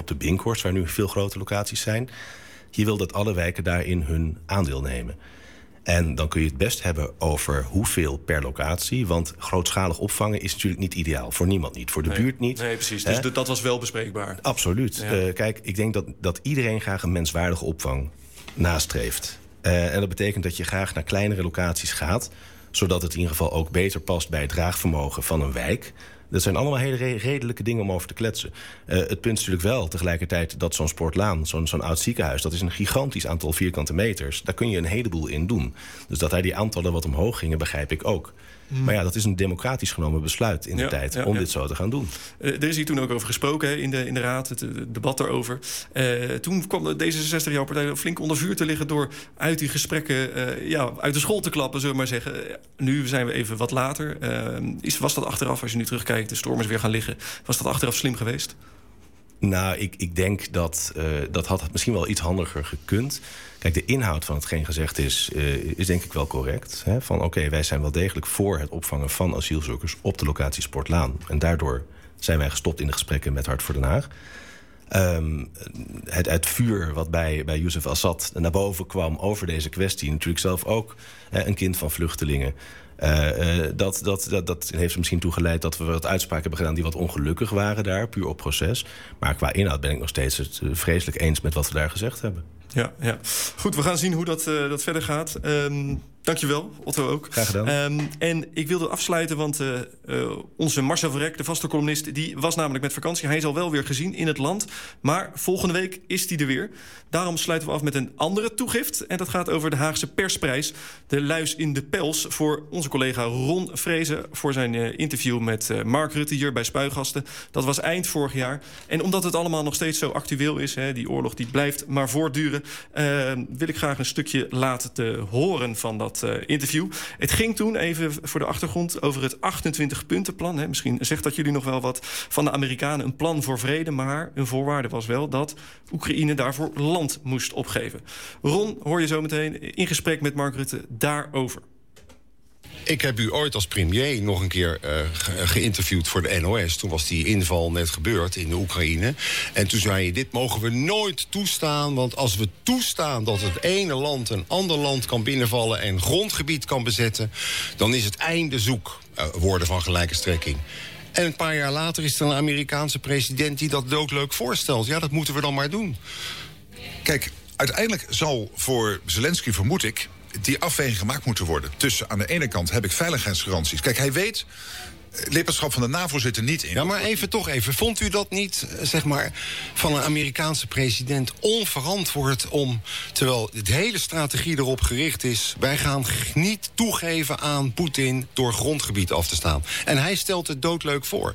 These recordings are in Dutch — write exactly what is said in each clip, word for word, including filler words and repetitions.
op de Binkhorst, waar nu veel grote locaties zijn. Je wil dat alle wijken daarin hun aandeel nemen. En dan kun je het best hebben over hoeveel per locatie. Want grootschalig opvangen is natuurlijk niet ideaal. Voor niemand niet, voor de nee, buurt niet. Nee, precies. Dus uh, dat was wel bespreekbaar. Absoluut. Ja. Uh, kijk, ik denk dat, dat iedereen graag een menswaardige opvang nastreeft. Uh, en dat betekent dat je graag naar kleinere locaties gaat, zodat het in ieder geval ook beter past bij het draagvermogen van een wijk. Dat zijn allemaal hele redelijke dingen om over te kletsen. Uh, het punt is natuurlijk wel tegelijkertijd dat zo'n Sportlaan, zo'n, zo'n oud ziekenhuis, dat is een gigantisch aantal vierkante meters. Daar kun je een heleboel in doen. Dus dat daar die aantallen wat omhoog gingen, begrijp ik ook. Hmm. Maar ja, dat is een democratisch genomen besluit in de ja, tijd ja, om ja. dit zo te gaan doen. Uh, er is hier toen ook over gesproken hè, in, de, in de raad, het, het debat daarover. Uh, toen kwam D zesenzestig, jouw partij, flink onder vuur te liggen door uit die gesprekken uh, ja, uit de school te klappen, zullen we maar zeggen. Uh, nu zijn we even wat later. Uh, is, was dat achteraf, als je nu terugkijkt, de storm is weer gaan liggen, was dat achteraf slim geweest? Nou, ik, ik denk dat uh, dat had misschien wel iets handiger gekund. Kijk, de inhoud van hetgeen gezegd is, uh, is denk ik wel correct. Hè? Van oké, okay, wij zijn wel degelijk voor het opvangen van asielzoekers op de locatie Sportlaan. En daardoor zijn wij gestopt in de gesprekken met Hart voor Den Haag. Um, het, het vuur wat bij, bij Youssef Assad naar boven kwam over deze kwestie, natuurlijk zelf ook hè, een kind van vluchtelingen. Uh, uh, dat, dat, dat, dat heeft er misschien toe geleid dat we wat uitspraken hebben gedaan die wat ongelukkig waren daar, puur op proces. Maar qua inhoud ben ik nog steeds het uh, vreselijk eens met wat we daar gezegd hebben. Ja, ja. Goed, we gaan zien hoe dat, uh, dat verder gaat. Um, dankjewel, Otto ook. Graag gedaan. Um, en ik wilde afsluiten, want uh, uh, onze Marcel Verrek, de vaste columnist, die was namelijk met vakantie. Hij is al wel weer gezien in het land. Maar volgende week is hij er weer. Daarom sluiten we af met een andere toegift. En dat gaat over de Haagse Persprijs. De luis in de pels voor onze collega Ron Vrezen voor zijn uh, interview met uh, Mark Rutte hier bij Spuigasten. Dat was eind vorig jaar. En omdat het allemaal nog steeds zo actueel is, hè, die oorlog die blijft maar voortduren, Uh, wil ik graag een stukje laten te horen van dat uh, interview. Het ging toen, even voor de achtergrond, over het achtentwintig-puntenplan. Hè. Misschien zegt dat jullie nog wel wat van de Amerikanen. Een plan voor vrede, maar een voorwaarde was wel dat Oekraïne daarvoor land moest opgeven. Ron, hoor je zo meteen in gesprek met Mark Rutte daarover. Ik heb u ooit als premier nog een keer uh, ge- geïnterviewd voor de N O S. Toen was die inval net gebeurd in de Oekraïne. En toen zei je, dit mogen we nooit toestaan. Want als we toestaan dat het ene land een ander land kan binnenvallen en grondgebied kan bezetten, dan is het einde zoek, uh, woorden van gelijke strekking. En een paar jaar later is er een Amerikaanse president die dat doodleuk voorstelt. Ja, dat moeten we dan maar doen. Kijk, uiteindelijk zal voor Zelensky, vermoed ik, die afweging gemaakt moeten worden. Tussen aan de ene kant heb ik veiligheidsgaranties. Kijk, hij weet, lidmaatschap van de NAVO zit er niet in. Ja, maar even toch even. Vond u dat niet, zeg maar, van een Amerikaanse president onverantwoord om, terwijl de hele strategie erop gericht is, wij gaan niet toegeven aan Poetin door grondgebied af te staan. En hij stelt het doodleuk voor.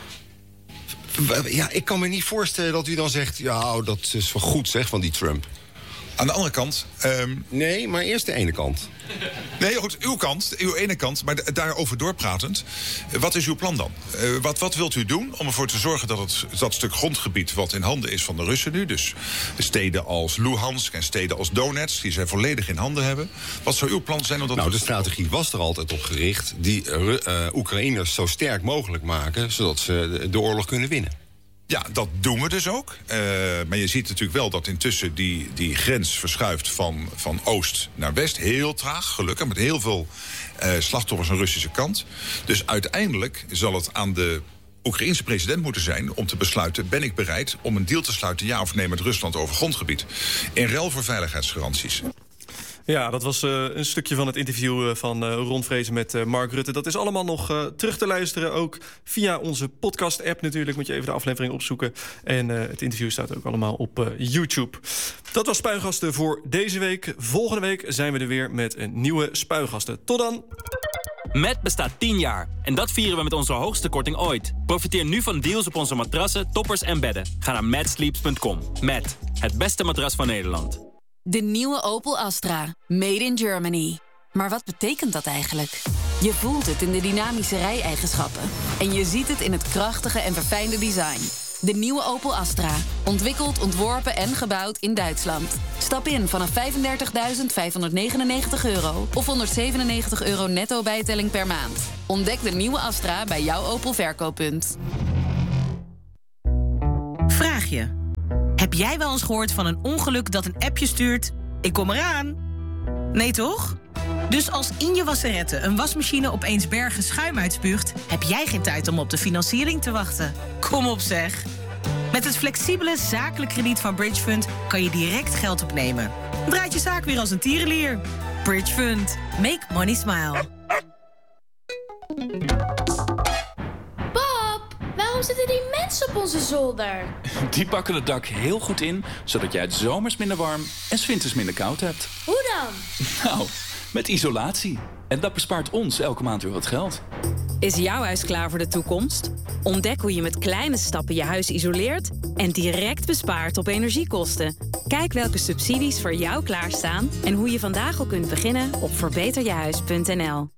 Ja, ik kan me niet voorstellen dat u dan zegt, ja, dat is wel goed zeg van die Trump. Aan de andere kant... Um... Nee, maar eerst de ene kant. Nee, goed, uw kant, uw ene kant, maar d- daarover doorpratend. Wat is uw plan dan? Uh, wat, wat wilt u doen om ervoor te zorgen dat het, dat stuk grondgebied wat in handen is van de Russen nu, dus steden als Luhansk en steden als Donetsk, die zij volledig in handen hebben. Wat zou uw plan zijn om dat... Nou, de strategie was er altijd op gericht, die uh, Oekraïners zo sterk mogelijk maken, zodat ze de, de oorlog kunnen winnen. Ja, dat doen we dus ook. Uh, maar je ziet natuurlijk wel dat intussen die, die grens verschuift van, van oost naar west. Heel traag, gelukkig, met heel veel uh, slachtoffers aan de Russische kant. Dus uiteindelijk zal het aan de Oekraïense president moeten zijn om te besluiten, ben ik bereid om een deal te sluiten, ja of nee, met Rusland over grondgebied. In ruil voor veiligheidsgaranties. Ja, dat was uh, een stukje van het interview uh, van uh, Ron Vrezen met uh, Mark Rutte. Dat is allemaal nog uh, terug te luisteren. Ook via onze podcast-app natuurlijk. Moet je even de aflevering opzoeken. En uh, het interview staat ook allemaal op uh, YouTube. Dat was Spuigasten voor deze week. Volgende week zijn we er weer met een nieuwe Spuigasten. Tot dan! Met bestaat tien jaar. En dat vieren we met onze hoogste korting ooit. Profiteer nu van deals op onze matrassen, toppers en bedden. Ga naar mad sleeps punt com. Mad, het beste matras van Nederland. De nieuwe Opel Astra. Made in Germany. Maar wat betekent dat eigenlijk? Je voelt het in de dynamische rijeigenschappen. En je ziet het in het krachtige en verfijnde design. De nieuwe Opel Astra. Ontwikkeld, ontworpen en gebouwd in Duitsland. Stap in vanaf vijfendertigduizend vijfhonderdnegenennegentig euro... of honderdzevenennegentig euro netto bijtelling per maand. Ontdek de nieuwe Astra bij jouw Opel verkooppunt. Vraag je. Heb jij wel eens gehoord van een ongeluk dat een appje stuurt? Ik kom eraan. Nee, toch? Dus als in je wasserette een wasmachine opeens bergen schuim uitspuugt, heb jij geen tijd om op de financiering te wachten. Kom op zeg. Met het flexibele zakelijk krediet van Bridgefund kan je direct geld opnemen. Draait je zaak weer als een tierenlier. Bridgefund. Make money smile. Pap, waarom zitten die mensen op onze zolder? Die pakken het dak heel goed in, zodat jij het zomers minder warm en 's winters minder koud hebt. Hoe dan? Nou, met isolatie. En dat bespaart ons elke maand weer wat geld. Is jouw huis klaar voor de toekomst? Ontdek hoe je met kleine stappen je huis isoleert en direct bespaart op energiekosten. Kijk welke subsidies voor jou klaarstaan en hoe je vandaag al kunt beginnen op verbeter je huis punt n l.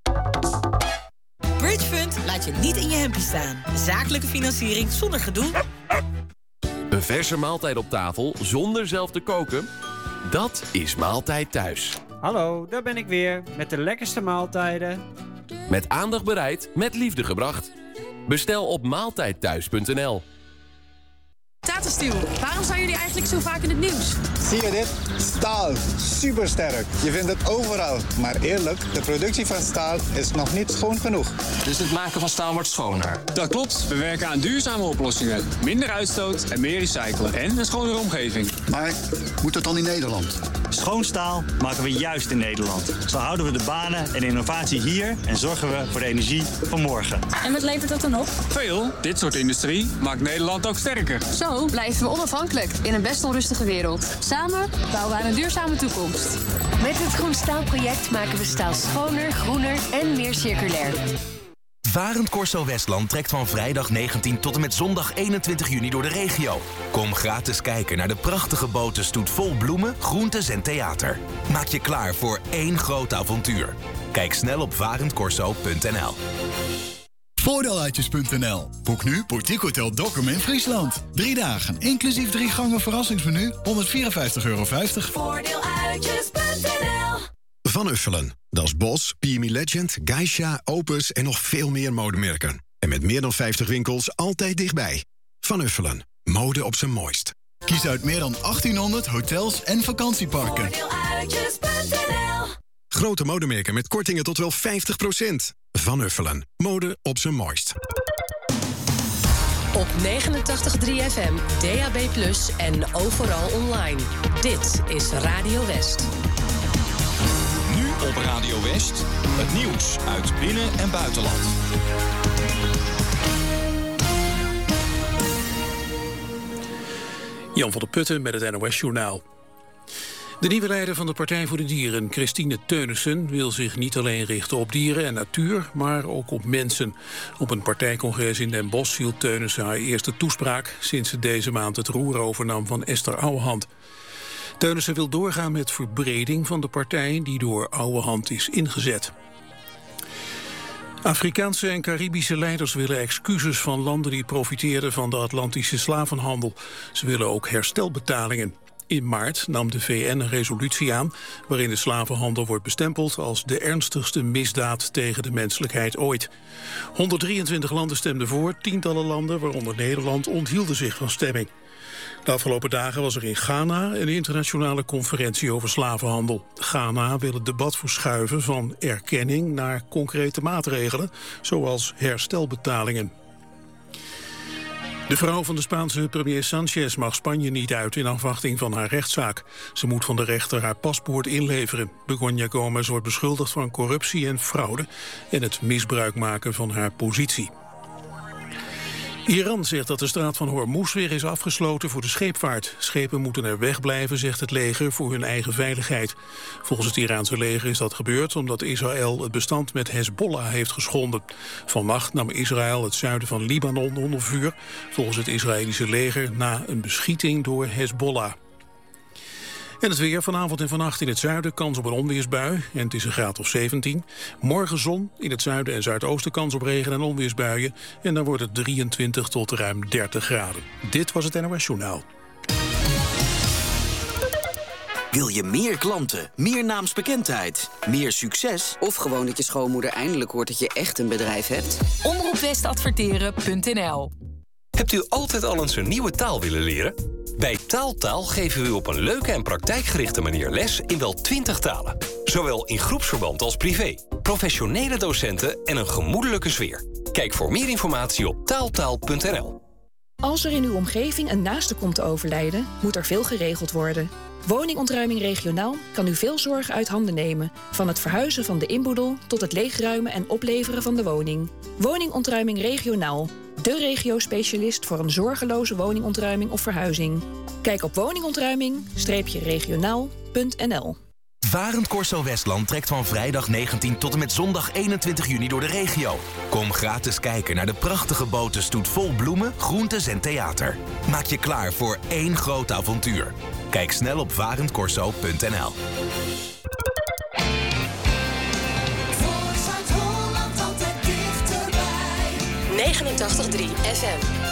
Bridgefund laat je niet in je hempje staan. Zakelijke financiering zonder gedoe. Een verse maaltijd op tafel zonder zelf te koken? Dat is Maaltijd Thuis. Hallo, daar ben ik weer met de lekkerste maaltijden. Met aandacht bereid, met liefde gebracht. Bestel op maaltijd thuis punt n l. Tata Steel, waarom zijn jullie eigenlijk zo vaak in het nieuws? Zie je dit? Staal. Supersterk. Je vindt het overal. Maar eerlijk, de productie van staal is nog niet schoon genoeg. Dus het maken van staal wordt schoner? Dat klopt. We werken aan duurzame oplossingen. Minder uitstoot en meer recyclen. En een schonere omgeving. Maar moet het dan in Nederland? Schoon staal maken we juist in Nederland. Zo houden we de banen en innovatie hier en zorgen we voor de energie van morgen. En wat levert dat dan op? Veel. Dit soort industrie maakt Nederland ook sterker. Zo blijven we onafhankelijk in een best onrustige wereld. Samen bouwen we aan een duurzame toekomst. Met het Groen Staalproject maken we staal schoner, groener en meer circulair. Varend Corso Westland trekt van vrijdag negentien tot en met zondag eenentwintig juni door de regio. Kom gratis kijken naar de prachtige botenstoet vol bloemen, groentes en theater. Maak je klaar voor één groot avontuur. Kijk snel op varend corso punt n l. Voordeeluitjes punt n l. Boek nu Boutique Hotel Dokkum in Friesland. Drie dagen, inclusief drie gangen verrassingsmenu, honderdvierenvijftig euro vijftig. Voordeeluitjes punt n l. Van Uffelen. Dat is Bos, P M E Legend, Geisha, Opus en nog veel meer modemerken. En met meer dan vijftig winkels altijd dichtbij. Van Uffelen. Mode op zijn mooist. Kies uit meer dan achttienhonderd hotels en vakantieparken. Voordeeluitjes punt n l. Grote modemerken met kortingen tot wel vijftig procent. Van Uffelen. Mode op zijn mooist. Op negenentachtig komma drie F M, D A B plus, en overal online. Dit is Radio West. Nu op Radio West, het nieuws uit binnen- en buitenland. Jan van der Putten met het N O S-journaal. De nieuwe leider van de Partij voor de Dieren, Christine Teunissen, wil zich niet alleen richten op dieren en natuur, maar ook op mensen. Op een partijcongres in Den Bosch hield Teunissen haar eerste toespraak sinds ze deze maand het roer overnam van Esther Ouwehand. Teunissen wil doorgaan met verbreding van de partij die door Ouwehand is ingezet. Afrikaanse en Caribische leiders willen excuses van landen die profiteerden van de Atlantische slavenhandel. Ze willen ook herstelbetalingen. In maart nam de V N een resolutie aan waarin de slavenhandel wordt bestempeld als de ernstigste misdaad tegen de menselijkheid ooit. honderddrieëntwintig landen stemden voor, tientallen landen, waaronder Nederland, onthielden zich van stemming. De afgelopen dagen was er in Ghana een internationale conferentie over slavenhandel. Ghana wil het debat verschuiven van erkenning naar concrete maatregelen, zoals herstelbetalingen. De vrouw van de Spaanse premier Sanchez mag Spanje niet uit in afwachting van haar rechtszaak. Ze moet van de rechter haar paspoort inleveren. Begoña Gómez wordt beschuldigd van corruptie en fraude en het misbruik maken van haar positie. Iran zegt dat de straat van Hormuz weer is afgesloten voor de scheepvaart. Schepen moeten er wegblijven, zegt het leger, voor hun eigen veiligheid. Volgens het Iraanse leger is dat gebeurd omdat Israël het bestand met Hezbollah heeft geschonden. Vannacht nam Israël het zuiden van Libanon onder vuur, volgens het Israëlische leger na een beschieting door Hezbollah. En het weer vanavond en vannacht in het zuiden kans op een onweersbui. En het is een graad of zeventien. Morgen zon, in het zuiden en zuidoosten kans op regen- en onweersbuien. En dan wordt het drieëntwintig tot ruim dertig graden. Dit was het N O S Journaal. Wil je meer klanten, meer naamsbekendheid, meer succes? Of gewoon dat je schoonmoeder eindelijk hoort dat je echt een bedrijf hebt? omroep west adverteren punt n l. Hebt u altijd al eens een nieuwe taal willen leren? Bij Taaltaal geven we u op een leuke en praktijkgerichte manier les in wel twintig talen. Zowel in groepsverband als privé. Professionele docenten en een gemoedelijke sfeer. Kijk voor meer informatie op taaltaal punt n l. Als er in uw omgeving een naaste komt te overlijden, moet er veel geregeld worden. Woningontruiming regionaal kan u veel zorg uit handen nemen. Van het verhuizen van de inboedel tot het leegruimen en opleveren van de woning. Woningontruiming regionaal. De regio-specialist voor een zorgeloze woningontruiming of verhuizing. Kijk op woningontruiming regionaal punt n l. Varend Corso Westland trekt van vrijdag negentien tot en met zondag eenentwintig juni door de regio. Kom gratis kijken naar de prachtige botenstoet vol bloemen, groentes en theater. Maak je klaar voor één groot avontuur. Kijk snel op varend corso punt n l. negenentachtig komma drie F M.